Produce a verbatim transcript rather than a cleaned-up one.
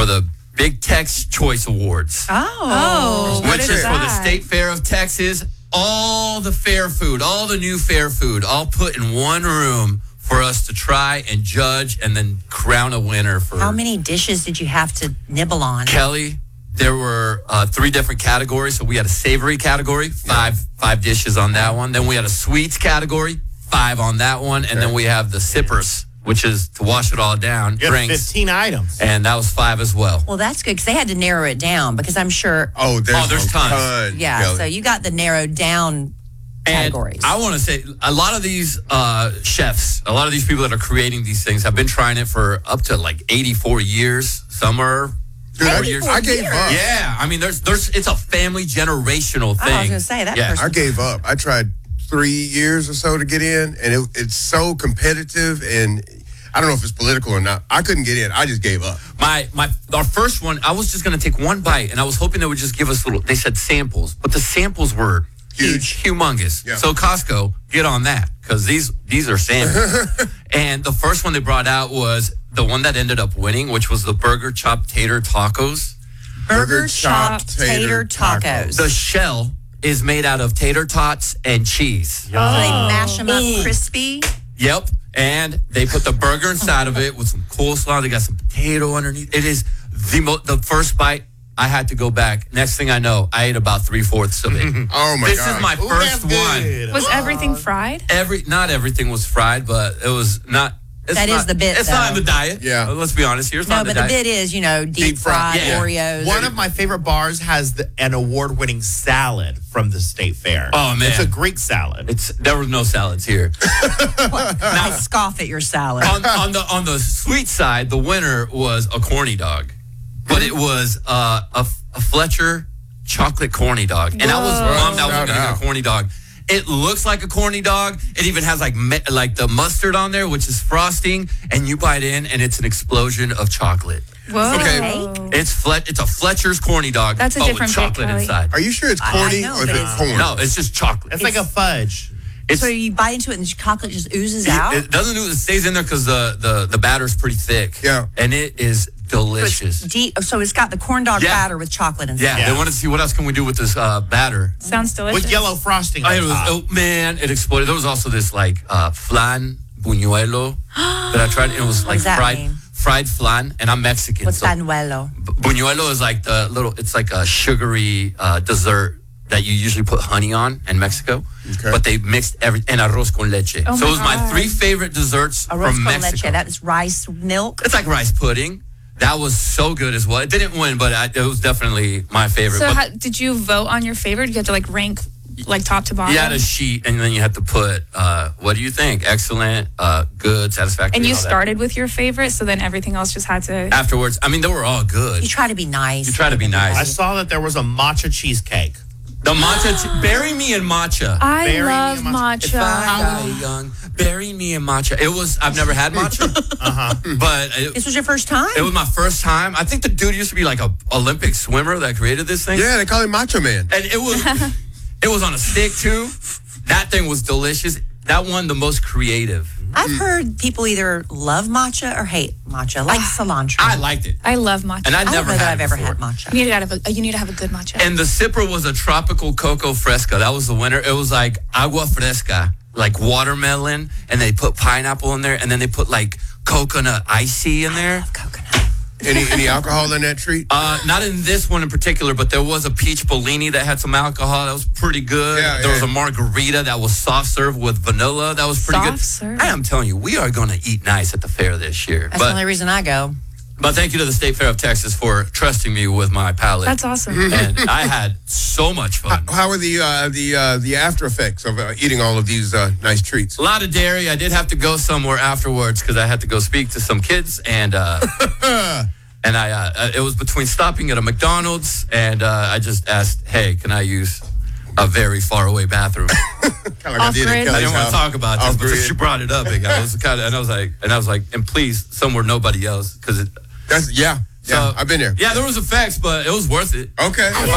the Big Tex Choice Awards. Oh, which is is that? for the State Fair of Texas. All the fair food, all the new fair food, all put in one room for us to try and judge and then crown a winner for. How many dishes did you have to nibble on? Kelly, there were uh, three different categories. So we had a savory category, five five dishes on that one. Then we had a sweets category, five on that one. And then we have the sippers, which is to wash it all down, You have drinks. fifteen items. And that was five as well. Well, that's good because they had to narrow it down because I'm sure. Oh, there's, Oh, there's a tons. ton, Yeah, Kelly. so you got the narrowed down categories. And I want to say a lot of these uh, chefs, a lot of these people that are creating these things have been trying it for up to like eighty-four years. Some are Dude, I, four years. I gave years? up. Yeah, I mean, there's, there's, it's a family generational thing. I was going to say that Yeah. person. I gave up. I tried three years or so to get in, and it, it's so competitive, and I don't know if it's political or not. I couldn't get in. I just gave up. My my our first one, I was just gonna take one bite, and I was hoping they would just give us little. They said samples, but the samples were huge, humongous. Yeah. So Costco, get on that because these these are samples. And the first one they brought out was the one that ended up winning, which was the burger chopped tater tacos. Burger chopped tater tacos. The shell is made out of tater tots and cheese. So they mash them up crispy. Yep. And they put the burger inside of it with some coleslaw. They got some potato underneath. It is the mo- the first bite. I had to go back. Next thing I know, I ate about three fourths of it. Oh my this god! is my Ooh, first that's one. good. Was everything fried? Every not everything was fried, but it was not. It's That is not, the bit, It's not in though. the diet. Yeah. Uh, let's be honest here. It's No, not in but the the diet. bit is, you know, deep, Deep fried, fried yeah. Oreos. One of my favorite bars has the, an award-winning salad from the State Fair. Oh, man. It's a Greek salad. It's there were no salads here. I scoff at your salad. on, on the on the sweet side, the winner was a corny dog, but it was uh, a, a Fletcher chocolate corny dog, and I was bummed I was Shout getting out. a corny dog. It looks like a corny dog. It even has like me, like the mustard on there, which is frosting, and you bite in, and it's an explosion of chocolate. Whoa. Okay. It's Flet. It's a Fletcher's corny dog, That's a but with different pick, chocolate Kelly. inside. Are you sure it's I- I corny know, or is but it it's- corn? No, it's just chocolate. It's like a fudge. It's, So you bite into it and the chocolate just oozes out? It doesn't. It stays in there because the, the the batter's pretty thick. Yeah. and it is delicious. Deep, so it's got the corn dog Yeah. batter with chocolate inside. Yeah, Yeah. they wanted to see what else can we do with this uh, batter. Sounds delicious. With yellow frosting on I, it was, top. oh man, it exploded. There was also this like uh, flan buñuelo that I tried. It was like does that fried mean? fried flan, and I'm Mexican. What's so panuelo? bu- buñuelo is like the little. It's like a sugary uh, dessert that you usually put honey on in Mexico, Okay. but they mixed every and arroz con leche. Oh so my it was my God. three favorite desserts Arroz from con Mexico. leche. That is rice milk. It's like rice pudding. That was so good as well. It didn't win, but I, it was definitely my favorite. So But how, did you vote on your favorite? Did you have to like rank like top to bottom? you had a sheet, and then you had to put, uh, what do you think? Excellent, uh, good, satisfactory. and you all that. started with your favorite, so then everything else just had to. Afterwards, I mean, they were all good. You try to be nice. You try to be nice. I saw that there was a matcha cheesecake. The matcha, t- bury me in matcha. I Bury me love in matcha. If I matcha. die young, bury me in matcha. It was, I've never had matcha, Uh-huh. but it, This was your first time? it was my first time. I think the dude used to be like a Olympic swimmer that created this thing. Yeah, they call him Macho Man. And it was it was on a stick too. That thing was delicious. That one the most creative. I've heard people either love matcha or hate matcha, like cilantro. I liked it. I love matcha. And I I don't never know that had I've it ever before. had matcha. you need to have a you need to have a good matcha. And the sipper was a tropical coco fresca. That was the winner. It was like agua fresca, like watermelon, and they put pineapple in there, and then they put like coconut icy in there. Coconut. Any any alcohol in that treat? Uh, not in this one in particular, but there was a peach Bellini that had some alcohol. That was pretty good. Yeah, there was yeah. a margarita that was soft serve with vanilla. That was pretty Soft good. serve? I am telling you, we are going to eat nice at the fair this year. That's but the only reason I go. But thank you to the State Fair of Texas for trusting me with my palate. That's awesome. And I had so much fun. How are the uh, the uh, the after effects of uh, eating all of these uh, nice treats? A lot of dairy. I did have to go somewhere afterwards because I had to go speak to some kids, and uh, and I uh, it was between stopping at a McDonald's, and uh, I just asked, "Hey, can I use a very far away bathroom?" Kind of like I did at Off-grid. I Kelly's didn't want house. to talk about this, but Off-grid. she brought it up. Big guy. I was kind of, and I was like, and I was like, and please, somewhere nobody else, because it. That's, yeah, yeah. So- I've been there. Yeah, there was effects, but it was worth it. Okay. If